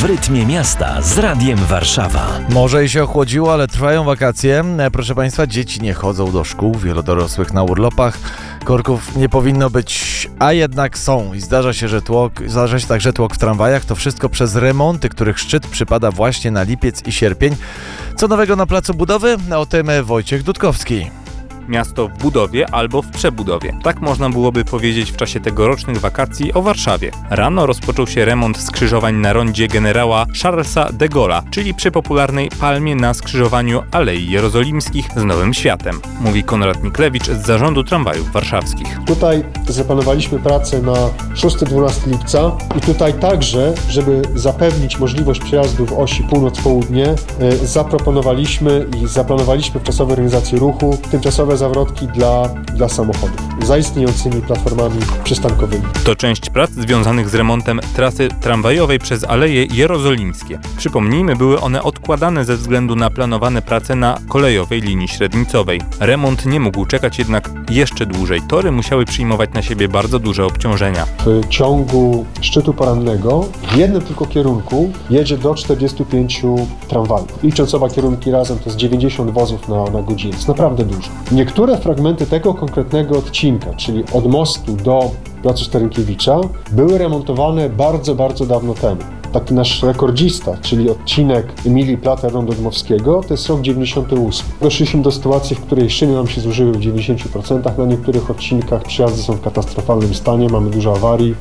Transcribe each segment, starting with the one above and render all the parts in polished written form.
W rytmie miasta z Radiem Warszawa. Może i się ochłodziło, ale trwają wakacje. Proszę Państwa, dzieci nie chodzą do szkół, wielu dorosłych na urlopach. Korków nie powinno być, a jednak są. I zdarza się także tłok w tramwajach. To wszystko przez remonty, których szczyt przypada właśnie na lipiec i sierpień. Co nowego na placu budowy? O tym Wojciech Dudkowski. Miasto w budowie albo w przebudowie. Tak można byłoby powiedzieć w czasie tegorocznych wakacji o Warszawie. Rano rozpoczął się remont skrzyżowań na rondzie generała Charlesa de Gaulle'a, czyli przy popularnej palmie na skrzyżowaniu Alei Jerozolimskich z Nowym Światem, mówi Konrad Niklewicz z Zarządu Tramwajów Warszawskich. Tutaj zaplanowaliśmy pracę na 6-12 lipca i tutaj także, żeby zapewnić możliwość przejazdu w osi północ-południe, zaplanowaliśmy w czasowej organizacji ruchu tymczasowe zawrotki dla samochodów z zaistniejącymi platformami przystankowymi. To część prac związanych z remontem trasy tramwajowej przez Aleje Jerozolimskie. Przypomnijmy, były one odkładane ze względu na planowane prace na kolejowej linii średnicowej. Remont nie mógł czekać jednak jeszcze dłużej. Tory musiały przyjmować na siebie bardzo duże obciążenia. W ciągu szczytu porannego w jednym tylko kierunku jedzie do 45 tramwajów. Licząc oba kierunki razem, to jest 90 wozów na godzinę. To jest naprawdę dużo. Niektóre fragmenty tego konkretnego odcinka, czyli od mostu do placu Starynkiewicza, były remontowane bardzo, bardzo dawno temu. Taki nasz rekordzista, czyli odcinek Emilii Plater Rondo Dmowskiego, to jest rok 98. Doszliśmy do sytuacji, w której szyny nam się zużyły w 90%. Na niektórych odcinkach przejazdy są w katastrofalnym stanie, mamy dużo awarii.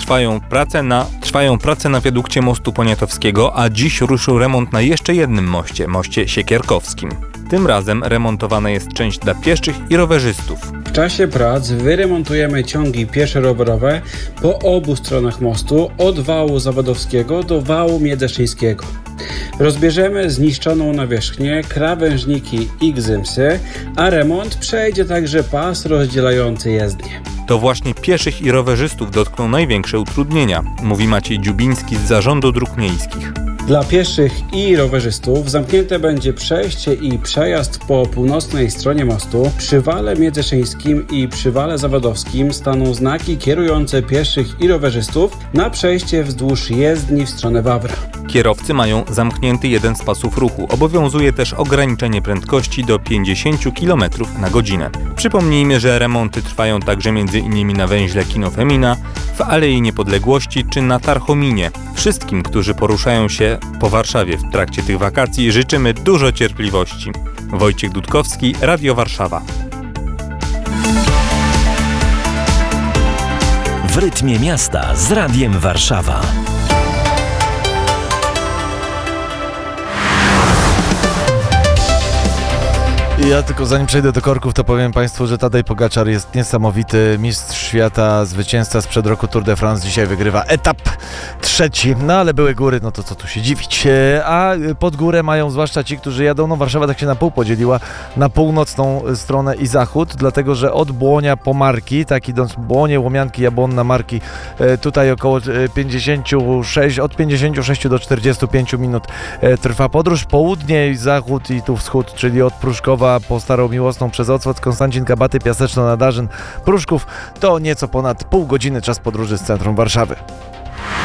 Trwają prace na wiadukcie mostu poniatowskiego, a dziś ruszył remont na jeszcze jednym moście Siekierkowskim. Tym razem remontowana jest część dla pieszych i rowerzystów. W czasie prac wyremontujemy ciągi piesze-rowerowe po obu stronach mostu, od wału Zawodowskiego do wału Miedzeszyńskiego. Rozbierzemy zniszczoną nawierzchnię, krawężniki i gzymsy, a remont przejdzie także pas rozdzielający jezdnię. To właśnie pieszych i rowerzystów dotkną największe utrudnienia, mówi Maciej Dziubiński z Zarządu Dróg Miejskich. Dla pieszych i rowerzystów zamknięte będzie przejście i przejazd po północnej stronie mostu. Przy wale Miedzeszyńskim i przy wale Zawodowskim staną znaki kierujące pieszych i rowerzystów na przejście wzdłuż jezdni w stronę Wawra. Kierowcy mają zamknięty jeden z pasów ruchu. Obowiązuje też ograniczenie prędkości do 50 km na godzinę. Przypomnijmy, że remonty trwają także m.in. na węźle Kinofemina, w Alei Niepodległości czy na Tarchominie. Wszystkim, którzy poruszają się po Warszawie w trakcie tych wakacji, życzymy dużo cierpliwości. Wojciech Dudkowski, Radio Warszawa. W rytmie miasta z Radiem Warszawa. Ja tylko zanim przejdę do korków, to powiem Państwu, że Tadej Pogaczar jest niesamowity mistrz świata, zwycięzca sprzed roku Tour de France. Dzisiaj wygrywa etap 3. No ale były góry, no to co tu się dziwić. A pod górę mają zwłaszcza ci, którzy jadą. No Warszawa tak się na pół podzieliła na północną stronę i zachód, dlatego że od Błonia po Marki, tak idąc Błonie, Łomianki, Jabłonna, Marki, tutaj około od 56 do 45 minut trwa podróż. Południe i zachód i tu wschód, czyli od Pruszkowa po Starą Miłosną przez Ocłot, Konstancin, Kabaty, Piaseczno, Nadarzyn, Pruszków, to nieco ponad pół godziny czas podróży z centrum Warszawy.